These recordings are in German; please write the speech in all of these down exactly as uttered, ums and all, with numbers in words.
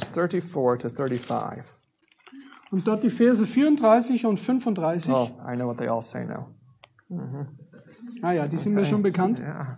thirty-four to thirty-five. Und dort die Verse vierunddreißig und fünfunddreißig. Oh, I know what they all say now. Ah ja, die sind mir schon bekannt. Yeah.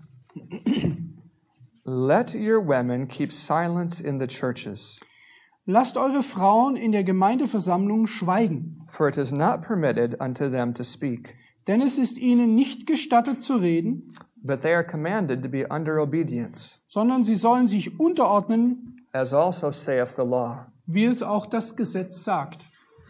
Let your women keep silence in the churches, Lasst eure Frauen in der Gemeindeversammlung schweigen, for it is not permitted unto them to speak, denn es ist ihnen nicht gestattet zu reden, but they are commanded to be under obedience, sondern sie sollen sich unterordnen, as also saith the law. wie es auch das Gesetz sagt.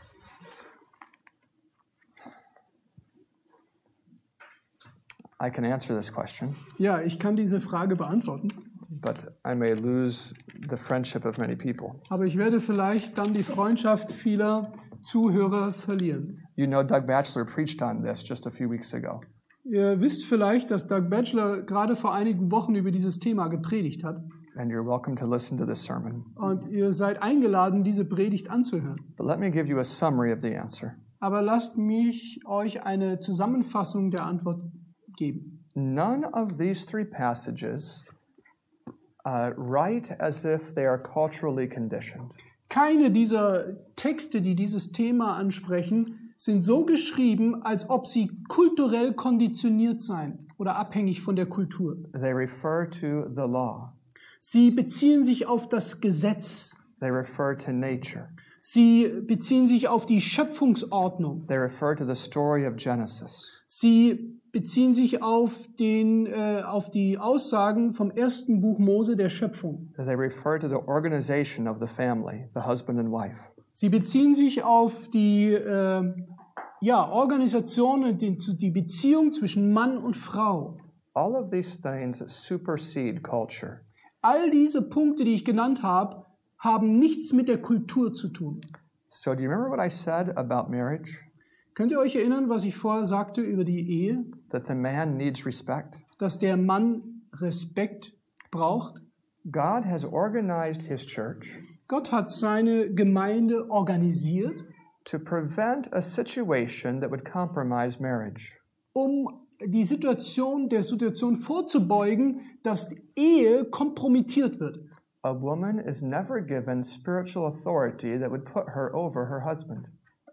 I can answer this question, Ja, ich kann diese Frage beantworten, but I may lose the friendship of many people. aber ich werde vielleicht dann die Freundschaft vieler Zuhörer verlieren. You know, Doug Batchelor preached on this just a few weeks ago. Ihr wisst vielleicht, dass Doug Batchelor gerade vor einigen Wochen über dieses Thema gepredigt hat. And you're welcome to listen to this sermon. Und ihr seid eingeladen, diese Predigt anzuhören. But let me give you a summary of the answer. Aber lasst mich euch eine Zusammenfassung der Antwort geben. None of these three passages uh, write as if they are culturally conditioned. Keine dieser Texte, die dieses Thema ansprechen, sind so geschrieben, als ob sie kulturell konditioniert seien oder abhängig von der Kultur. They refer to the law. Sie beziehen sich auf das Gesetz. They refer to nature. Sie beziehen sich auf die Schöpfungsordnung. They refer to the story of Genesis. Sie beziehen sich auf, den, äh, auf die Aussagen vom ersten Buch Mose der Schöpfung. They refer to the organization of the family, the husband and wife. Sie beziehen sich auf die äh, ja, Organisation und die, die Beziehung zwischen Mann und Frau. All of these things supersede culture. All diese Punkte, die ich genannt habe, haben nichts mit der Kultur zu tun. So do you remember what I said about marriage? Könnt ihr euch erinnern, was ich vorher sagte über die Ehe? That the man needs respect. Dass der Mann Respekt braucht. God has organized his church Gott hat seine Gemeinde organisiert, to prevent a situation that would compromise marriage. um die Situation der Situation vorzubeugen, dass die Ehe kompromittiert wird. A woman is never given spiritual authority that would put her over her husband.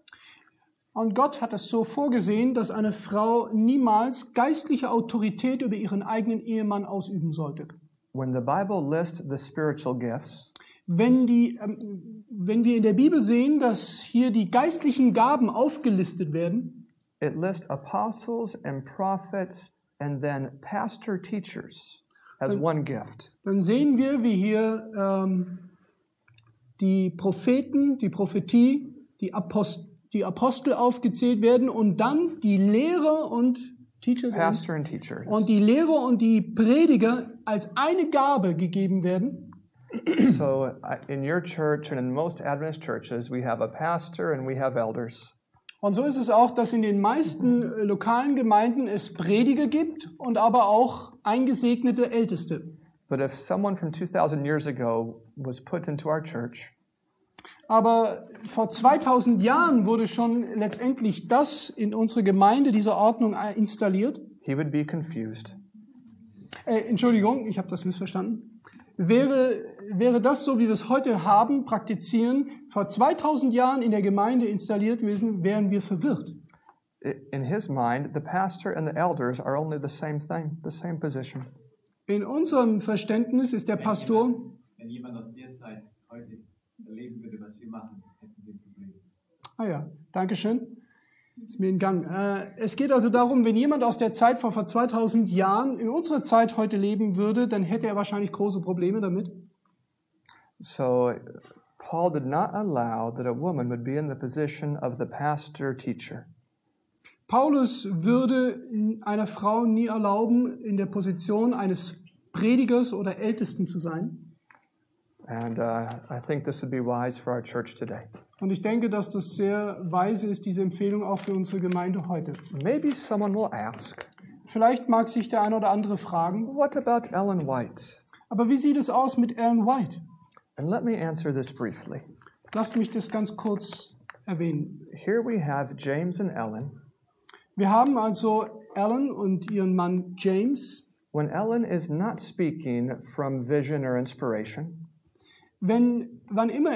Und Gott hat es so vorgesehen, dass eine Frau niemals geistliche Autorität über ihren eigenen Ehemann ausüben sollte. When the Bible lists the spiritual gifts, Wenn, die, ähm, wenn wir in der Bibel sehen, dass hier die geistlichen Gaben aufgelistet werden, it lists apostles and prophets and then pastor teachers as one gift. dann sehen wir, wie hier ähm, die Propheten, die Prophetie, die, Apost die Apostel aufgezählt werden und dann die Lehrer und Teachers Pastor and teacher. und die Lehrer und die Prediger als eine Gabe gegeben werden. So uh, in your church and in most Adventist churches, we have a pastor and we have elders. Und so ist es auch, dass in den meisten äh, lokalen Gemeinden es Prediger gibt und aber auch eingesegnete Älteste. But if someone from two thousand years ago was put into our church, Aber vor zweitausend Jahren wurde schon letztendlich das in unsere Gemeinde, diese Ordnung äh, installiert. he would be confused. Äh, Entschuldigung, ich habe das missverstanden. Wäre, wäre das so, wie wir es heute haben, praktizieren, vor zweitausend Jahren in der Gemeinde installiert gewesen, wären wir verwirrt. In his mind, the pastor and the elders are only the same thing, the same position. In unserem Verständnis ist der Pastor, Wenn jemand aus der Zeit heute erleben würde, was wir machen, hätten wir ein Problem. ah ja, Dankeschön, ist mir entgangen. Äh, es geht also darum, wenn jemand aus der Zeit von vor zweitausend Jahren in unserer Zeit heute leben würde, dann hätte er wahrscheinlich große Probleme damit. So Paul did not allow that a woman would be in the position of the pastor teacher. Paulus würde einer Frau nie erlauben, in der Position eines Predigers oder Ältesten zu sein. And uh, I think this would be wise for our church today. Und ich denke, dass das sehr weise ist, diese Empfehlung auch für unsere Gemeinde heute. Maybe someone will ask, Vielleicht mag sich der eine oder andere fragen, what about Ellen White? aber wie sieht es aus mit Ellen White? And let me answer this briefly. Lasst mich das ganz kurz erwähnen. Here we have James and Ellen. Wir haben also Ellen und ihren Mann James. When Ellen is not speaking from vision or inspiration, Wenn, wann immer